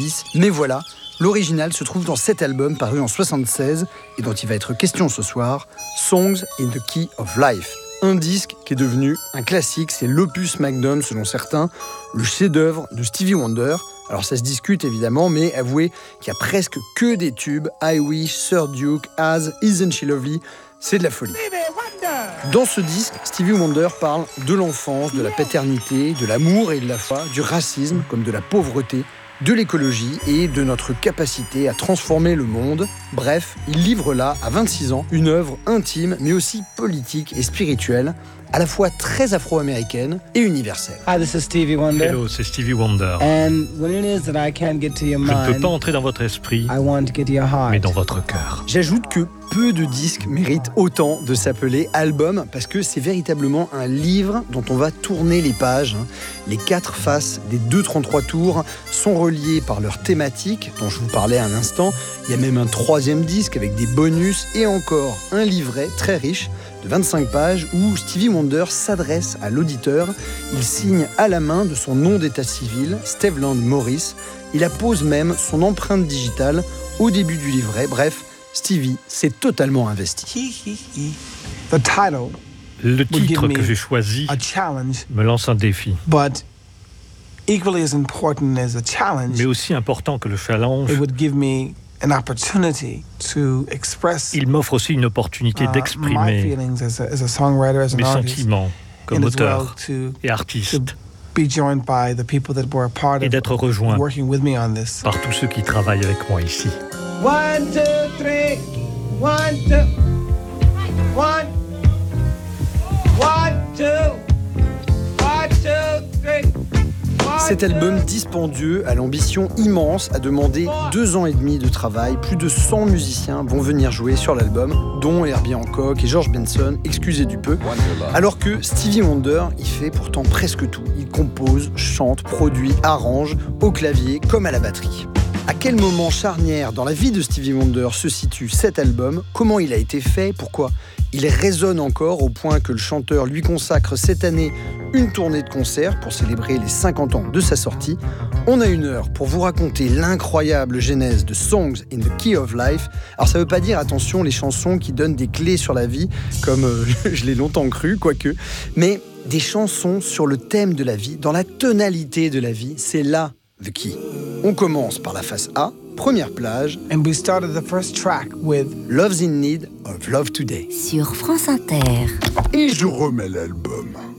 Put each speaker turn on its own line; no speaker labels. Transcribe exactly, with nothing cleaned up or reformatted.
soixante-dix, mais voilà, l'original se trouve dans cet album paru en soixante-seize et dont il va être question ce soir, Songs in the Key of Life. Un disque qui est devenu un classique, c'est l'opus magnum selon certains, le chef-d'œuvre de Stevie Wonder. Alors ça se discute évidemment, mais avouez qu'il y a presque que des tubes. I Wish, Sir Duke, As, Isn't She Lovely, c'est de la folie. Dans ce disque, Stevie Wonder parle de l'enfance, de la paternité, de l'amour et de la foi, du racisme comme de la pauvreté, de l'écologie et de notre capacité à transformer le monde. Bref, il livre là, à vingt-six ans, une œuvre intime, mais aussi politique et spirituelle, à la fois très afro-américaine et universelle.
Hi, this is Stevie Wonder.
Hello, c'est Stevie Wonder.
And when it is that I can't get to your mind,
Je ne peux pas entrer dans votre esprit,
I want to get to your heart.
mais dans votre cœur.
J'ajoute que peu de disques méritent autant de s'appeler album parce que c'est véritablement un livre dont on va tourner les pages. Les quatre faces des deux cent trente-trois tours sont reliées par leur thématique dont je vous parlais un instant. Il y a même un troisième disque avec des bonus et encore un livret très riche de vingt-cinq pages où Stevie Wonder s'adresse à l'auditeur. Il signe à la main de son nom d'état civil, Steveland Morris. Il appose même son empreinte digitale au début du livret. Bref, Stevie s'est totalement investi.
The title
Le titre que j'ai choisi
a challenge,
me lance un défi.
but equally as important as a challenge,
Mais aussi important que le challenge,
it would give me an opportunity to express
il m'offre aussi une opportunité
uh, my
d'exprimer
feelings as a, as a songwriter, as an
mes
artist,
sentiments comme
and as well
auteur
to,
et
to
artiste,
be joined by the people that were a part
et
of
d'être rejoint
working with me on this.
par tous ceux qui travaillent avec moi ici.
One, two, three. One, two. One. One, two. One, two, three.
Cet album dispendieux à l'ambition immense a demandé deux ans et demi de travail. Plus de cent musiciens vont venir jouer sur l'album, dont Herbie Hancock et George Benson, excusez du peu. Alors que Stevie Wonder, il fait pourtant presque tout. Il compose, chante, produit, arrange, au clavier comme à la batterie. À quel moment charnière dans la vie de Stevie Wonder se situe cet album? Comment il a été fait? Pourquoi il résonne encore au point que le chanteur lui consacre cette année une tournée de concerts pour célébrer les cinquante ans de sa sortie? On a une heure pour vous raconter l'incroyable genèse de Songs in the Key of Life. Alors ça veut pas dire, attention, les chansons qui donnent des clés sur la vie, comme euh, je l'ai longtemps cru, quoique, mais des chansons sur le thème de la vie, dans la tonalité de la vie, c'est là The Key. On commence par la face A, première plage.
And we started the first track with
Love's in Need of Love Today.
Sur France Inter.
Et je remets l'album.